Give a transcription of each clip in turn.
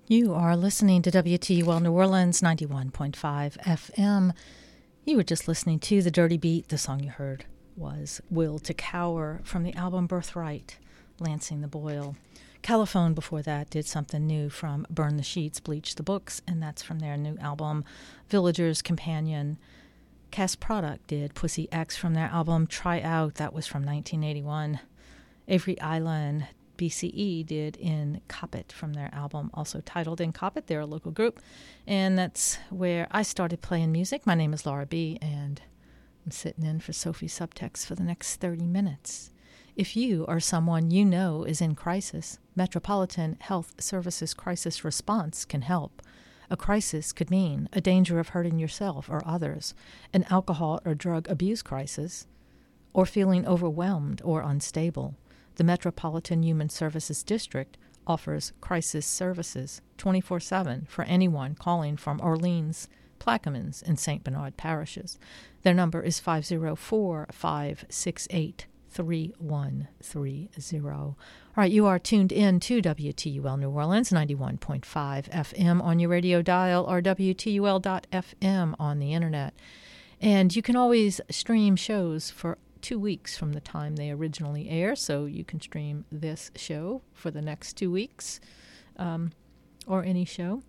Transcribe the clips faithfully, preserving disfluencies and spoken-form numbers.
You are listening to W T U L New Orleans ninety-one point five F M. You were just listening to The Dirty Beat. The song you heard was Will to Cower from the album Birthright, Lancing the Boil. Caliphone before that did something new from Burn the Sheets, Bleach the Books, and that's from their new album Villager's Companion. Cast Product did Pussy X from their album Try Out, that was from nineteen eighty-one. Avery Island B C E did In Coppet from their album, also titled In Coppet. They're a local group, and that's where I started playing music. My name is Laura B., and I'm sitting in for Sophie Subtext for the next thirty minutes. If you or someone you know is in crisis, Metropolitan Health Services Crisis Response can help. A crisis could mean a danger of hurting yourself or others, an alcohol or drug abuse crisis, or feeling overwhelmed or unstable. The Metropolitan Human Services District offers crisis services twenty-four seven for anyone calling from Orleans, Plaquemines, and Saint Bernard parishes. Their number is five oh four, five six eight, three one three zero. All right, you are tuned in to W T U L New Orleans, ninety-one point five F M on your radio dial, or W T U L dot F M on the internet. And you can always stream shows for two weeks from the time they originally air, so you can stream this show for the next two weeks, um, or any show.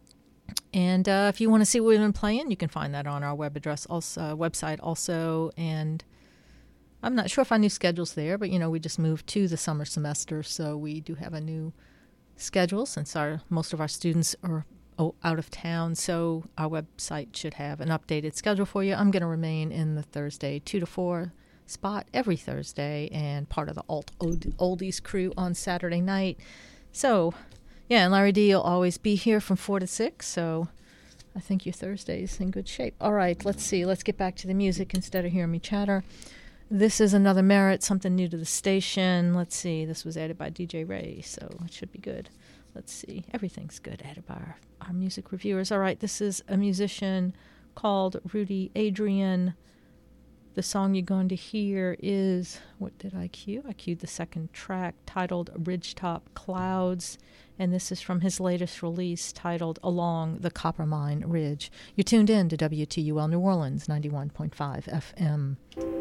And uh, if you want to see what we've been playing, you can find that on our web address, also website also. And I'm not sure if our new schedule's there, but you know, we just moved to the summer semester, so we do have a new schedule since our most of our students are oh, out of town. So our website should have an updated schedule for you. I'm going to remain in the Thursday two to four spot every Thursday, and part of the alt oldies crew on Saturday night. So yeah, and Larry D will always be here from four to six, so I think your Thursday's in good shape. All right, let's see, let's get back to the music instead of hearing me chatter. This is Another Merit, something new to the station. Let's see, this was added by D J Ray, so it should be good. Let's see, everything's good added by our, our music reviewers. All right, this is a musician called Rudy Adrian. The song you're going to hear is, what did I cue? I cued the second track, titled Ridgetop Clouds, and this is from his latest release titled Along the Coppermine Ridge. You're tuned in to W T U L New Orleans, ninety-one point five F M.